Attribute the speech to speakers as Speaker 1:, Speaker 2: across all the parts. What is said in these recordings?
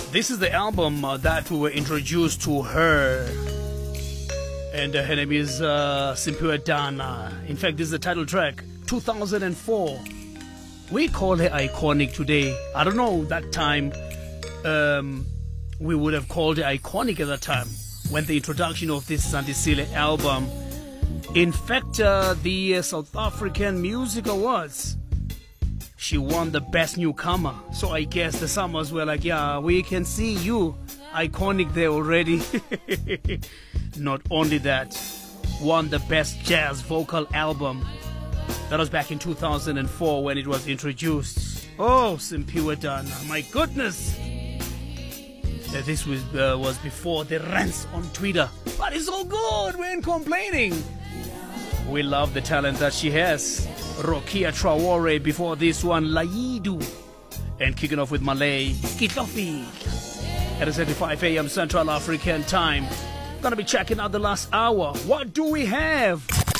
Speaker 1: This is the album that we were introduced to her. And her name is Simphiwe Dana. In fact, this is the title track, 2004. We call her iconic today. I don't know, that time we would have called her iconic at that time when the introduction of this Zandisile album. In fact, the South African Music Awards, she won the best newcomer. So I guess the Summers were like, yeah, we can see you iconic there already. Not only that, won the best jazz vocal album. That was back in 2004 when it was introduced. Oh, Simphiwe Dana, my goodness. This was before the rants on Twitter. But it's all good, we ain't complaining. We love the talent that she has. Rokia Traore before this one, Laidu. And kicking off with Malay, Kitlofi. At 75 a.m. Central African time. Gonna be checking out the last hour. What do we have?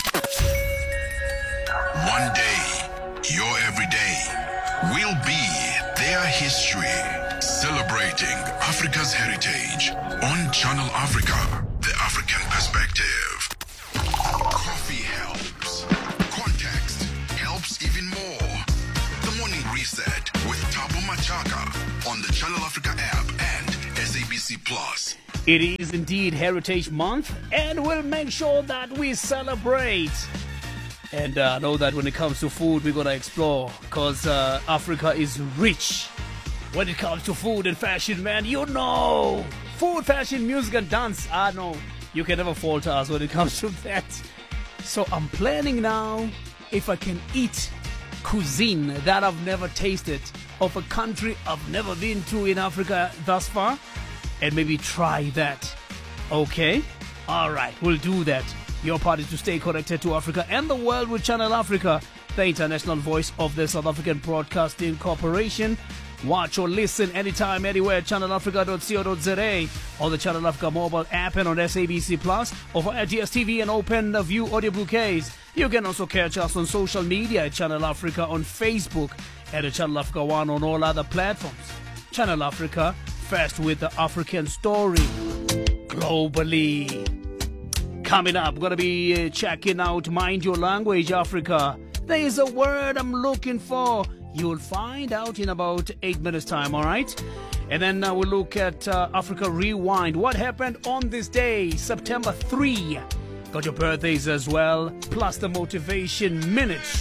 Speaker 2: One day, your everyday will be their history. Celebrating Africa's heritage on Channel Africa, the African perspective. Coffee helps. Context helps even more. The Morning Reset with Thabo Machaka on the Channel Africa app and SABC Plus.
Speaker 1: It is indeed Heritage Month, and we'll make sure that we celebrate. And I know that when it comes to food, we're going to explore, because Africa is rich when it comes to food and fashion, man. You know, food, fashion, music, and dance. I know you can never falter us when it comes to that. So I'm planning now if I can eat cuisine that I've never tasted of a country I've never been to in Africa thus far, and maybe try that. Okay? All right, we'll do that. Your part is to stay connected to Africa and the world with Channel Africa, the international voice of the South African Broadcasting Corporation. Watch or listen anytime, anywhere, channelafrica.co.za, or the Channel Africa mobile app and on SABC Plus, or via DSTV and Open View audio bouquets. You can also catch us on social media at Channel Africa on Facebook and at Channel Africa One on all other platforms. Channel Africa, first with the African story globally. Coming up, we're going to be checking out Mind Your Language Africa. There is a word I'm looking for. You'll find out in about 8 minutes time, all right? And then we'll look at Africa Rewind. What happened on this day, September 3? Got your birthdays as well, plus the Motivation Minute.